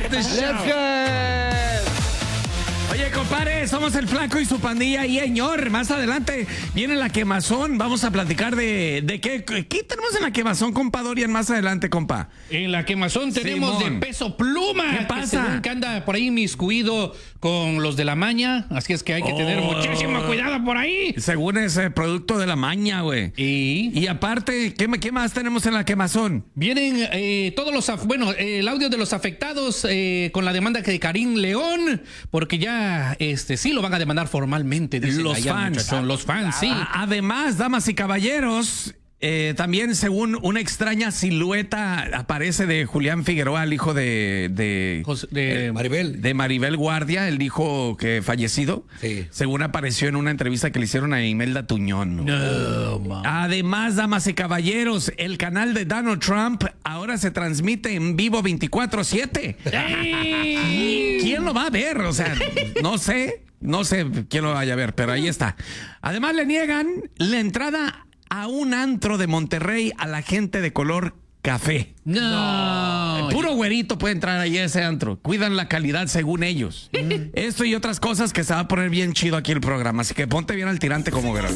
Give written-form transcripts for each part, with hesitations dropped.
Check the show. Oye, compadre, somos el Flaco y su pandilla y señor. Más adelante viene la quemazón. Vamos a platicar de qué tenemos en la quemazón, compa Dorian, más adelante, compa. En la quemazón tenemos Simón. de Peso Pluma. ¿Qué pasa? Que según que anda por ahí miscuido con los de la maña. Así es que hay que tener muchísimo cuidado por ahí. Según es producto de la maña, güey. Y aparte, ¿qué más tenemos en la quemazón? Vienen todos los... el audio de los afectados con la demanda de Karim León, porque ya sí lo van a demandar formalmente, dicen Los allá, fans. muchachón. Los fans, sí. Además, damas y caballeros, también según una extraña silueta aparece de Julián Figueroa, el hijo de Maribel. De Maribel Guardia, el hijo que fallecido. Sí. Según apareció en una entrevista que le hicieron a Imelda Tuñón. No, man. Además, damas y caballeros, el canal de Donald Trump ahora se transmite en vivo 24/7. ¡Ey! ¿Quién lo va a ver? O sea, no sé quién lo vaya a ver, pero ahí está. Además, le niegan la entrada a un antro de Monterrey a la gente de color café. No. El puro güerito puede entrar ahí a ese antro. Cuidan la calidad según ellos. Esto y otras cosas que se va a poner bien chido aquí el programa. Así que ponte bien al tirante como verás.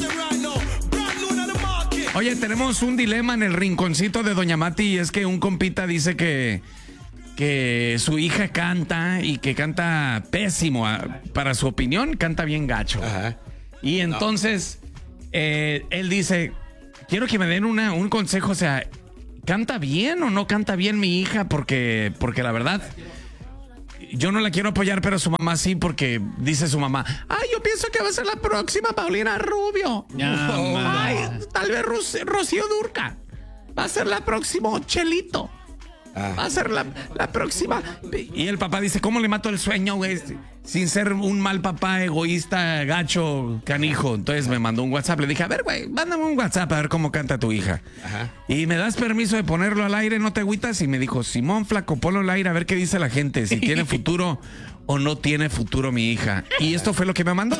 Oye, tenemos un dilema en el rinconcito de Doña Mati y es que un compita dice que su hija canta y que canta pésimo. Para su opinión, canta bien gacho. Ajá. Y entonces, él dice, quiero que me den un consejo, o sea, ¿canta bien o no canta bien mi hija? Porque la verdad, yo no la quiero apoyar, pero su mamá sí, porque dice su mamá, ay, yo pienso que va a ser la próxima Paulina Rubio. Ay, tal vez Rocío Dúrcal. Va a ser la próxima Chelito. Va a ser la próxima. Y el papá dice, ¿cómo le mato el sueño, güey? Sin ser un mal papá, egoísta, gacho, canijo. Entonces me mandó un WhatsApp. Le dije, a ver, güey, mándame un WhatsApp a ver cómo canta tu hija. Ajá. Y me das permiso de ponerlo al aire, ¿no te agüitas? Y me dijo, Simón, flaco, ponlo al aire a ver qué dice la gente. Si tiene futuro o no tiene futuro mi hija. Y esto fue lo que me mandó.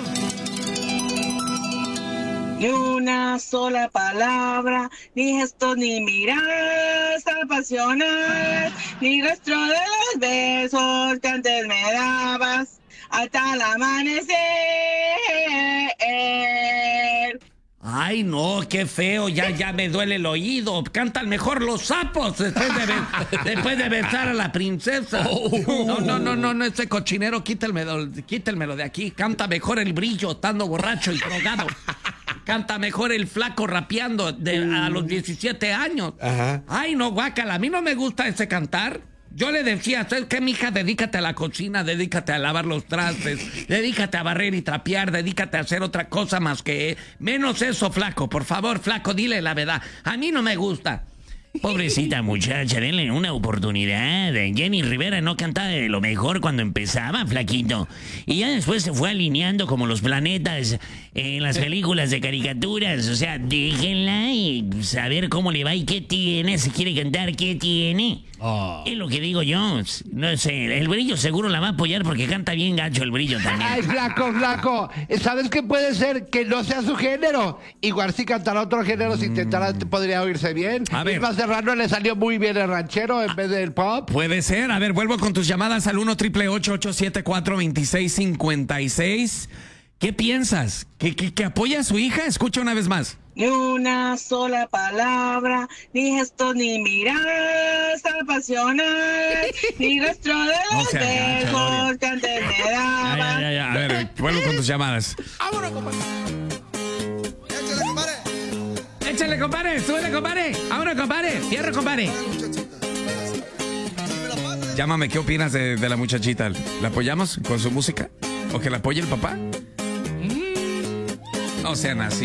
Ni una sola palabra, ni gestos, ni miradas apasionadas, ni rastro de los besos que antes me dabas hasta el amanecer. Ay, no, qué feo, ya me duele el oído. Cantan mejor los sapos después de besar a la princesa. No, ese cochinero, quítelmelo de aquí. Canta mejor el Brillo, estando borracho y drogado. Canta mejor el Flaco rapeando a los 17 años. Ajá. Ay, no, guácala, a mí no me gusta ese cantar. Yo le decía, ¿sabes qué, mija? Dedícate a la cocina, dedícate a lavar los trastes, dedícate a barrer y trapear, dedícate a hacer otra cosa más que... Menos eso, Flaco, por favor, Flaco, dile la verdad. A mí no me gusta. Pobrecita muchacha, denle una oportunidad. Jenny Rivera no cantaba de lo mejor cuando empezaba, flaquito. Y ya después se fue alineando como los planetas en las películas de caricaturas. O sea, déjenla y saber cómo le va y qué tiene. Si quiere cantar, ¿qué tiene? Es lo que digo yo. No sé, el Brillo seguro la va a apoyar porque canta bien gacho el Brillo también. Ay, flaco. ¿Sabes qué puede ser? Que no sea su género. Igual si cantara otro género, si intentara, podría oírse bien. A ver. Irma Serrano le salió muy bien el ranchero en vez del pop. Puede ser. A ver, vuelvo con tus llamadas al 1-888-874-2656. ¿Qué piensas? ¿Que apoya a su hija? Escucha una vez más. Ni una sola palabra, ni gestos, ni miradas apasionadas, ni rastro de los No seas gacha, besos Dorian. que antes me dabas. Ya. A ver, vuelvo con tus llamadas. ¡Vámonos, compadre! ¡Échale, compadre! Échale, compadre. Súbele, compadre. Vámonos, compadre. Cierra, compadre. Llámame, ¿qué opinas de la muchachita? ¿La apoyamos con su música? ¿O que la apoye el papá? No sean así.